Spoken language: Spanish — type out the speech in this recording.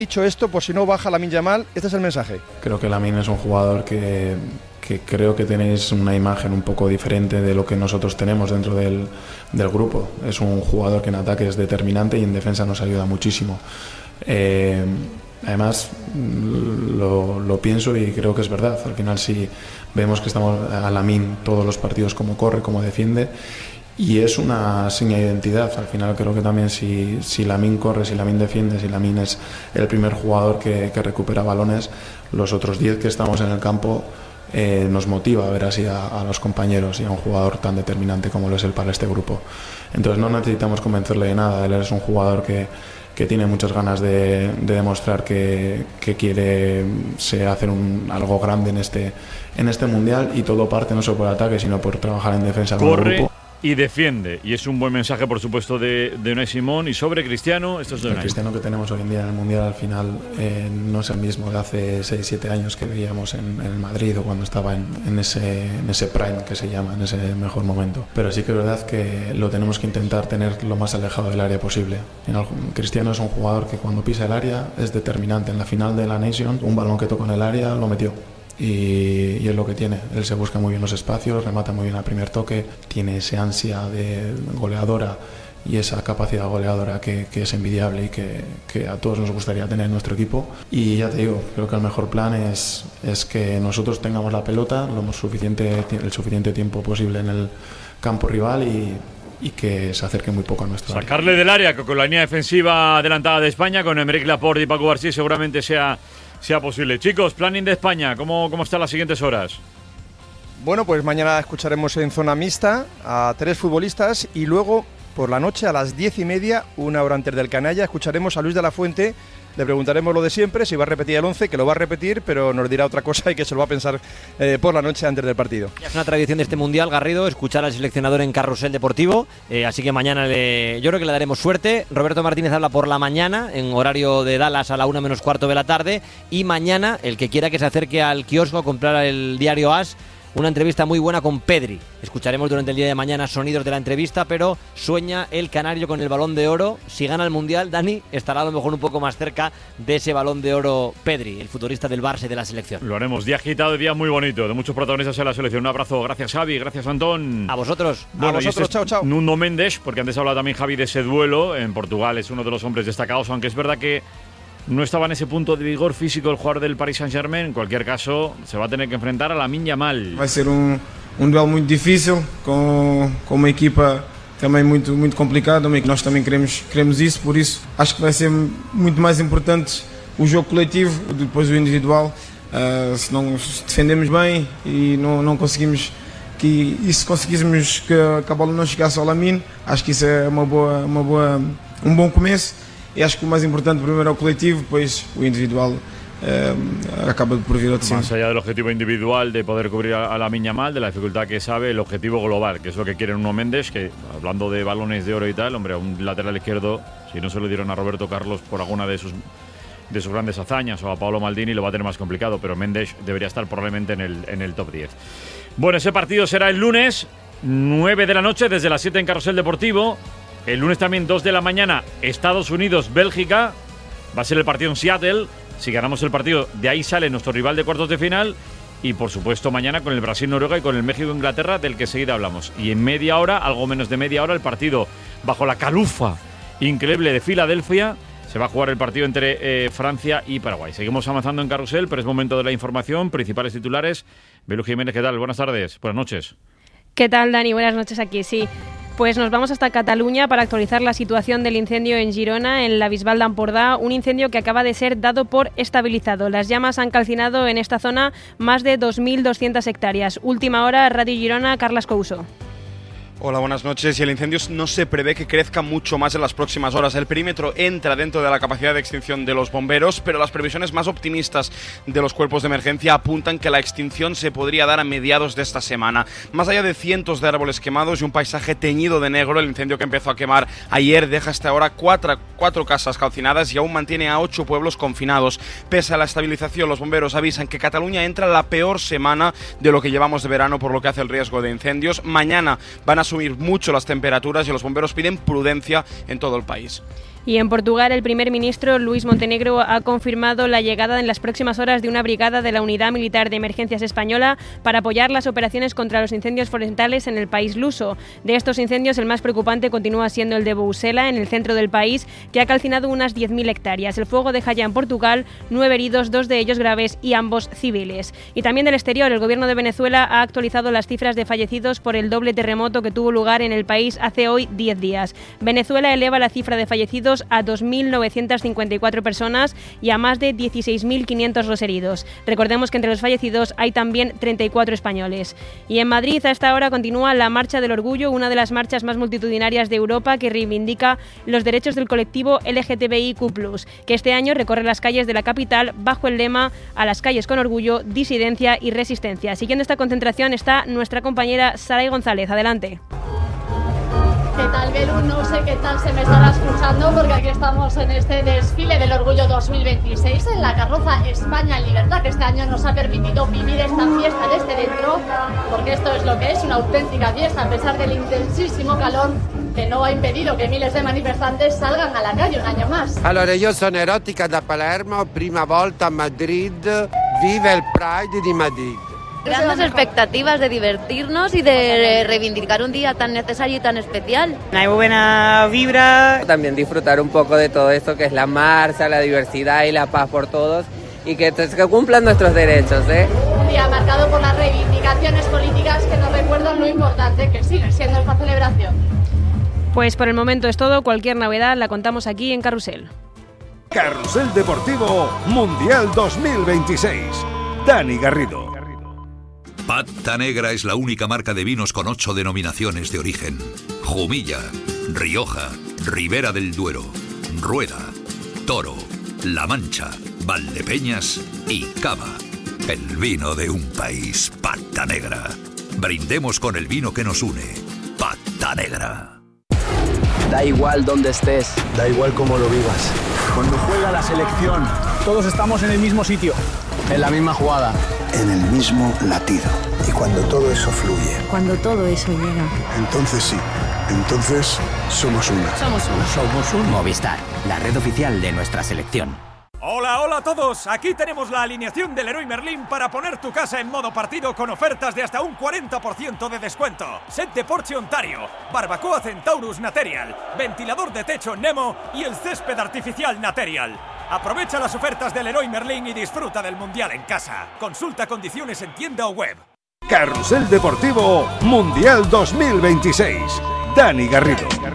Dicho esto, por si no baja Lamine Yamal, este es el mensaje. Creo que Lamine es un jugador que creo que tenéis una imagen un poco diferente de lo que nosotros tenemos dentro del grupo. Es un jugador que en ataque es determinante y en defensa nos ayuda muchísimo. Además, lo pienso y creo que es verdad. Al final, si vemos que estamos a Lamine todos los partidos, cómo corre, cómo defiende, y es una seña de identidad. Al final creo que también si Lamine corre, si Lamine defiende, si Lamine es el primer jugador que recupera balones, los otros 10 que estamos en el campo nos motiva a ver así a los compañeros y a un jugador tan determinante como lo es él para este grupo. Entonces no necesitamos convencerle de nada. Él es un jugador que tiene muchas ganas de demostrar que quiere hacer algo grande en este mundial, y todo parte no solo por el ataque sino por trabajar en defensa con el grupo. Y defiende, y es un buen mensaje, por supuesto, de Unai Simón. Y sobre Cristiano, esto es de Unai. El Cristiano que tenemos hoy en día en el Mundial, al final, no es el mismo de hace 6-7 años que veíamos en el Madrid, o cuando estaba en ese prime que se llama, en ese mejor momento. Pero sí que es verdad que lo tenemos que intentar tener lo más alejado del área posible. Cristiano es un jugador que cuando pisa el área es determinante. En la final de la Nation, un balón que tocó en el área lo metió. Y es lo que tiene. Él se busca muy bien los espacios, remata muy bien al primer toque, tiene esa ansia de goleadora y esa capacidad goleadora que es envidiable y que a todos nos gustaría tener en nuestro equipo. Y ya te digo, creo que el mejor plan es que nosotros tengamos la pelota el suficiente tiempo posible en el campo rival y que se acerque muy poco a nuestro área. Sacarle del área, que con la línea defensiva adelantada de España, con Aymeric Laporte y Paco García, seguramente sea posible. Chicos, planning de España, ¿cómo están las siguientes horas? Bueno, pues mañana escucharemos en zona mixta a 3 futbolistas, y luego por la noche a las 10:30, una hora antes del canalla, escucharemos a Luis de la Fuente. Le preguntaremos lo de siempre, si va a repetir el 11, que lo va a repetir, pero nos dirá otra cosa y que se lo va a pensar por la noche antes del partido. Es una tradición de este Mundial, Garrido, escuchar al seleccionador en Carrusel Deportivo, así que mañana yo creo que le daremos suerte. Roberto Martínez habla por la mañana, en horario de Dallas a la 1 menos cuarto de la tarde, y mañana, el que quiera que se acerque al kiosco a comprar el diario AS, una entrevista muy buena con Pedri. Escucharemos durante el día de mañana sonidos de la entrevista, pero sueña el canario con el Balón de Oro. Si gana el Mundial, Dani estará a lo mejor un poco más cerca de ese Balón de Oro Pedri, el futbolista del Barça y de la selección. Lo haremos. Día agitado, día muy bonito, de muchos protagonistas en la selección. Un abrazo. Gracias, Xavi. Gracias, Antón. A vosotros. Bueno, a vosotros. Chao. Nuno Mendes, porque antes hablaba también Javi de ese duelo. En Portugal es uno de los hombres destacados, aunque es verdad que no estaba en ese punto de vigor físico el jugador del Paris Saint-Germain. En cualquier caso, se va a tener que enfrentar a Lamine Yamal. Vai ser duelo muito difícil, com uma equipa também muito complicada. Nós também queremos isso, por isso acho que vai ser muito mais importante o jogo coletivo, depois o individual. Se defendemos bem e não conseguimos se conseguíssemos que a bola não chegasse ao Lamine, acho que isso é um bom começo. E acho que o mais importante primeiro é o coletivo, depois o individual acaba por vir ao de cima. Más allá del objetivo individual de poder cubrir a Lamine Yamal, de la dificultad que sabe, el objetivo global, que es lo que quiere Nuno Mendes, que hablando de balones de oro y tal, hombre, a un lateral izquierdo, si no se lo dieron a Roberto Carlos por alguna de sus grandes hazañas, o a Paolo Maldini, lo va a tener más complicado, pero Mendes debería estar probablemente en el top 10. Bueno, ese partido será el lunes, 9 de la noche, desde las 7 en Carrusel Deportivo. El lunes también 2 de la mañana, Estados Unidos, Bélgica. Va a ser el partido en Seattle. Si ganamos el partido, de ahí sale nuestro rival de cuartos de final. Y por supuesto mañana con el Brasil-Noruega y con el México-Inglaterra, del que seguida hablamos. Y en media hora, algo menos de media hora, el partido bajo la calufa increíble de Filadelfia. Se va a jugar el partido entre Francia y Paraguay. Seguimos avanzando en Carrusel, pero es momento de la información. Principales titulares. Belu Jiménez, ¿qué tal? Buenas tardes, buenas noches. ¿Qué tal, Dani? Buenas noches aquí, sí. Pues nos vamos hasta Cataluña para actualizar la situación del incendio en Girona, en la Bisbal d'Empordà, un incendio que acaba de ser dado por estabilizado. Las llamas han calcinado en esta zona más de 2.200 hectáreas. Última hora, Radio Girona, Carles Couso. Hola, buenas noches. Y el incendio no se prevé que crezca mucho más en las próximas horas. El perímetro entra dentro de la capacidad de extinción de los bomberos, pero las previsiones más optimistas de los cuerpos de emergencia apuntan que la extinción se podría dar a mediados de esta semana. Más allá de cientos de árboles quemados y un paisaje teñido de negro, el incendio que empezó a quemar ayer deja hasta ahora cuatro casas calcinadas y aún mantiene a 8 pueblos confinados. Pese a la estabilización, los bomberos avisan que Cataluña entra la peor semana de lo que llevamos de verano, por lo que hace el riesgo de incendios. Mañana van a subir mucho las temperaturas y los bomberos piden prudencia en todo el país. Y en Portugal, el primer ministro Luís Montenegro ha confirmado la llegada en las próximas horas de una brigada de la Unidad Militar de Emergencias Española para apoyar las operaciones contra los incendios forestales en el país luso. De estos incendios, el más preocupante continúa siendo el de Bousela, en el centro del país, que ha calcinado unas 10.000 hectáreas. El fuego deja ya en Portugal 9 heridos, 2 de ellos graves y ambos civiles. Y también del exterior, el gobierno de Venezuela ha actualizado las cifras de fallecidos por el doble terremoto que tuvo lugar en el país hace hoy 10 días. Venezuela eleva la cifra de fallecidos a 2.954 personas y a más de 16.500 los heridos. Recordemos que entre los fallecidos hay también 34 españoles. Y en Madrid, a esta hora, continúa la Marcha del Orgullo, una de las marchas más multitudinarias de Europa que reivindica los derechos del colectivo LGTBIQ+, que este año recorre las calles de la capital bajo el lema "A las calles con orgullo, disidencia y resistencia". Siguiendo esta concentración está nuestra compañera Saray González. Adelante. ¿Qué tal, Belu? No sé qué tal se me estará escuchando porque aquí estamos en este desfile del Orgullo 2026 en la carroza España en Libertad, que este año nos ha permitido vivir esta fiesta desde dentro, porque esto es lo que es, una auténtica fiesta, a pesar del intensísimo calor que no ha impedido que miles de manifestantes salgan a la calle un año más. Allora, io sono Erotica da Palermo, prima volta a Madrid, vive el Pride di Madrid. Grandes expectativas de divertirnos y de reivindicar un día tan necesario y tan especial. Hay muy buena vibra. También disfrutar un poco de todo esto que es la marcha, la diversidad y la paz por todos y que cumplan nuestros derechos. Un día marcado por las reivindicaciones políticas que nos recuerdan lo importante que sigue siendo esta celebración. Pues por el momento es todo. Cualquier novedad la contamos aquí en Carrusel. Carrusel Deportivo Mundial 2026. Dani Garrido. Pata Negra es la única marca de vinos con 8 denominaciones de origen. Jumilla, Rioja, Ribera del Duero, Rueda, Toro, La Mancha, Valdepeñas y Cava. El vino de un país, Pata Negra. Brindemos con el vino que nos une. Pata Negra. Da igual dónde estés, da igual cómo lo vivas. Cuando juega la selección, todos estamos en el mismo sitio, en la misma jugada, en el mismo latido. Y cuando todo eso fluye, cuando todo eso llega, entonces sí, entonces somos una. Somos un Movistar, la red oficial de nuestra selección. Hola, hola a todos. Aquí tenemos la alineación del Leroy Merlin para poner tu casa en modo partido con ofertas de hasta un 40% de descuento. Set de porche Ontario, barbacoa Centaurus Material, ventilador de techo Nemo y el césped artificial Material. Aprovecha las ofertas del Leroy Merlin y disfruta del Mundial en casa. Consulta condiciones en tienda o web. Carrusel Deportivo Mundial 2026. Dani Garrido.